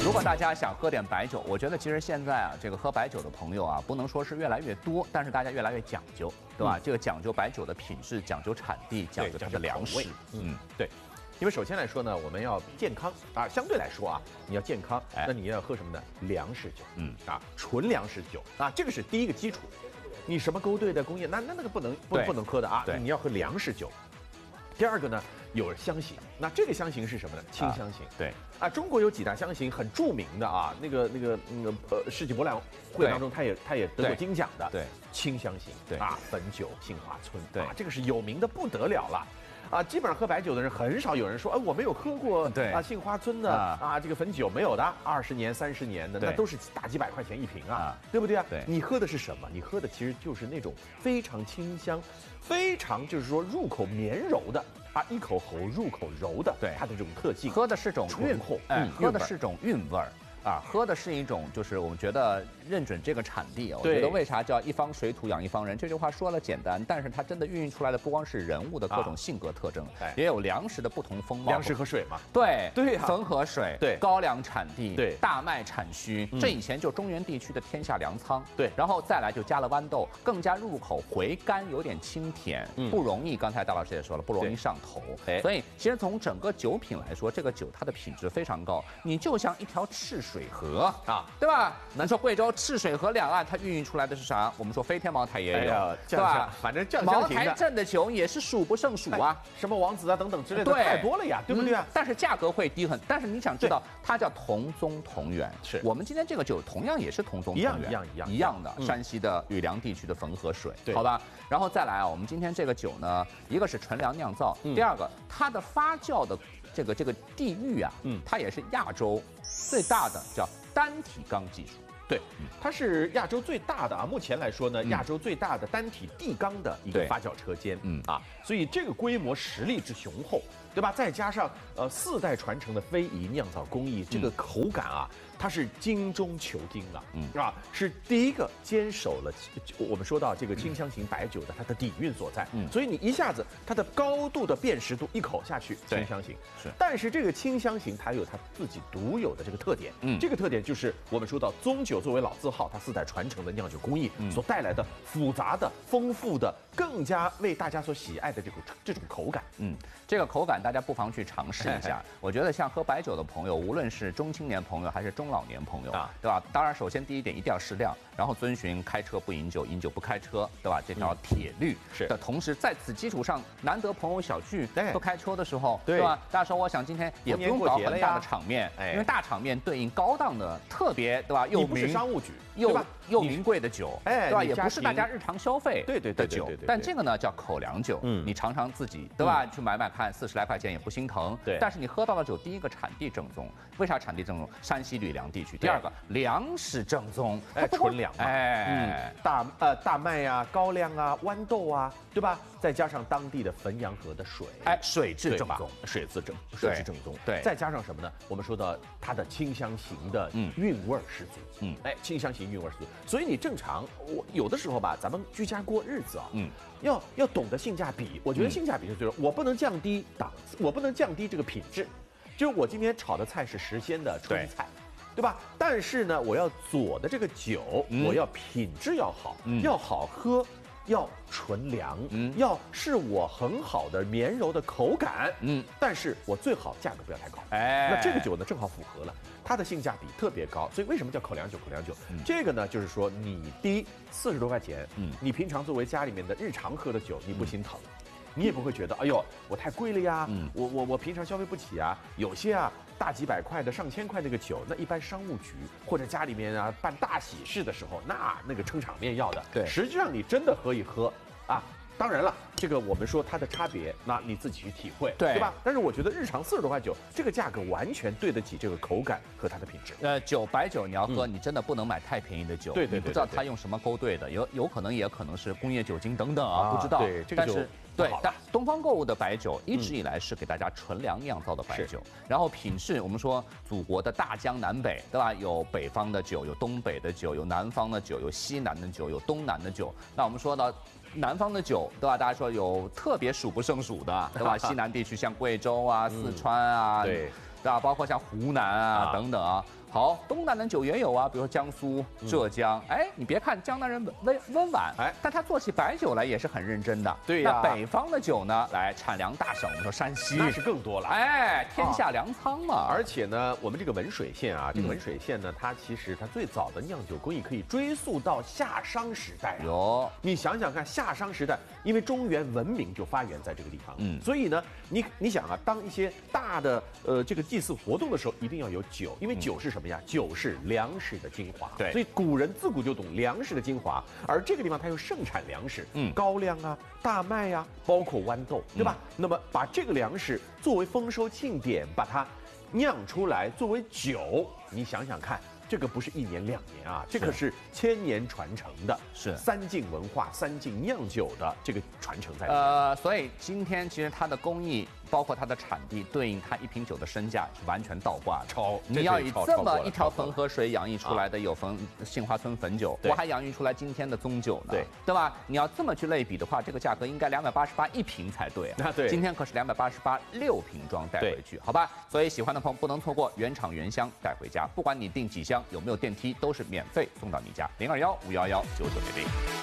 如果大家想喝点白酒，我觉得其实现在啊，这个喝白酒的朋友啊，不能说是越来越多，但是大家越来越讲究，对吧？这个讲究白酒的品质，讲究产地，讲究它的粮食。 对。因为首先来说呢，我们要健康啊，相对来说啊，你要健康，那你要喝什么呢？粮食酒，纯粮食酒啊，这个是第一个基础。你什么勾兑的工业，那个不能喝的啊，你要喝粮食酒。第二个呢，有香型，那这个香型是什么呢？清香型。 对啊，中国有几大香型很著名的啊，世纪博览会当中，它也得过金奖的。 对， 清香型。 对啊，汾酒、杏花村。 对啊，这个是有名的不得了了。啊，基本上喝白酒的人很少有人说，我没有喝过杏花村的这个汾酒没有的，20年、30年的那都是大几百块钱一瓶啊，对不对啊？ 对， 你喝的是什么？你喝的其实就是那种非常清香、非常就是说入口绵柔的啊，一口喉入口柔的， 对它的这种特性， 喝的是种醇厚， 喝的是种韵味儿。啊，喝的是一种，就是我们觉得认准这个产地啊。我觉得为啥叫一方水土养一方人？这句话说了简单，但是它真的孕育出来的不光是人物的各种性格特征，也有粮食的不同风貌。 粮食和水嘛， 对， 啊， 汾河水， 对， 高粱产地， 对， 大麦产区，这以前就中原地区的天下粮仓， 对， 然后再来就加了豌豆，更加入口回甘，有点清甜，不容易。刚才大老师也说了，不容易上头。所以其实从整个酒品来说，这个酒它的品质非常高，你就像一条赤水河啊，对吧？咱说贵州赤水河两岸，它孕育出来的是啥？我们说飞天茅台也有，对吧？ 反正酱茅台镇的酒也是数不胜数啊， 什么王子啊等等之类的太多了呀，对不对啊？ 但是价格会低很，但是你想知道，它叫同宗同源。 是我们今天这个酒同样也是同宗同源，一样的，山西的吕梁地区的汾河水，好吧？然后再来啊，我们今天这个酒呢，一个是纯粮酿造，第二个它的发酵的这个地域啊，它也是亚洲最大的叫单体缸技术。 对，它是亚洲最大的啊，目前来说呢，亚洲最大的单体地缸的一个发酵车间，所以这个规模实力之雄厚，对吧？再加上4代传承的非遗酿造工艺，这个口感啊，它是精中求精啊，是第一个坚守了我们说到这个清香型白酒的它的底蕴所在，所以你一下子它的高度的辨识度，一口下去清香型是， 但是这个清香型它有它自己独有的这个特点，这个特点就是我们说到宗酒作为老字号，它4代传承的酿酒工艺所带来的复杂的、丰富的、更加为大家所喜爱的这种口感。 这个口感大家不妨去尝试一下。我觉得像喝白酒的朋友，无论是中青年朋友还是中老年朋友，对吧？当然，首先第一点一定要适量，然后遵循开车不饮酒，饮酒不开车，对吧？这条铁律的同时，在此基础上，难得朋友小聚都开车的时候，对吧？大家说，我想今天也不用搞很大的场面，因为大场面对应高档的特别，对吧？ 又不是商务局， 又名贵的酒，对吧？也不是大家日常消费的酒，但这个呢叫口粮酒，你尝尝自己，对吧？去买看，40来块钱也不心疼。 对， 但是你喝到了酒，第一个产地正宗，为啥产地正宗？山西吕梁地区。第二个粮食正宗， 纯粮嘛，大麦呀、高粱啊、豌豆啊，对吧？再加上当地的汾阳河的水， 水质正宗， 水质正宗。 对， 再加上什么呢？我们说到它的清香型的韵味十足，清香型韵味十足。所以你正常，我有的时候吧，咱们居家过日子啊，要懂得性价比。我觉得性价比是最重要，我不能降低档次，我不能降低这个品质。就是我今天炒的菜是时鲜的春菜，对吧？但是呢，我要做的这个酒，我要品质要好，要好喝，要纯粮，要是我很好的绵柔的口感，但是我最好价格不要太高。那这个酒呢，正好符合了，它的性价比特别高。所以为什么叫口粮酒？口粮酒，这个呢，就是说你第一40多块钱，你平常作为家里面的日常喝的酒，你不心疼。你也不会觉得，哎呦，我太贵了呀，我平常消费不起啊。有些啊，大几百块的、上千块那个酒，那一般商务局或者家里面啊办大喜事的时候，那个撑场面要的。 对， 实际上你真的喝一喝啊。当然了，这个我们说它的差别，那你自己去体会，对吧？但是我觉得日常40多块酒，这个价格完全对得起这个口感和它的品质。 白酒你要喝，你真的不能买太便宜的酒， 对， 你不知道它用什么勾兑的，有可能也可能是工业酒精等等啊，不知道。 对，这个就但东方购物的白酒一直以来是给大家纯粮酿造的白酒，然后品质，我们说祖国的大江南北，对吧？有北方的酒，有东北的酒，有南方的酒，有西南的酒，有东南的酒。那我们说到南方的酒，对吧？大家说有特别数不胜数的，对吧？西南地区像贵州啊、四川啊，对吧？包括像湖南啊等等啊。 好，东南的酒也有啊，比如说江苏、浙江。哎，你别看江南人温婉，哎，但他做起白酒来也是很认真的。 对呀。 那北方的酒呢，来产粮大省，我们说山西那是更多了。 哎，天下粮仓嘛。 而且呢，我们这个文水县啊，这个文水县呢，它其实它最早的酿酒工艺可以追溯到夏商时代。有，你想想看，夏商时代，因为中原文明就发源在这个地方，所以呢，你想啊，当一些大的这个祭祀活动的时候，一定要有酒，因为酒是什么呀？酒是粮食的精华。对，所以古人自古就懂粮食的精华，而这个地方它又盛产粮食，高粱啊、大麦呀，包括豌豆，对吧？那么把这个粮食作为丰收庆典，把它酿出来作为酒，你想想看。这个不是1年2年啊，这个是1000年传承的，是3晋文化、3晋酿酒的这个传承在里面。 所以今天其实它的工艺，包括它的产地，对应它1瓶酒的身价是完全倒挂的。你要以这么一条汾河水养育出来的有杏花村汾酒，我还养育出来今天的宗酒呢，对吧？你要这么去类比的话，这个价格应该2881瓶才对啊。对，今天可是288 6瓶装带回去，好吧？所以喜欢的朋友不能错过原厂原香带回家，不管你订几箱。有没有电梯都是免费送到你家，021-511-9900。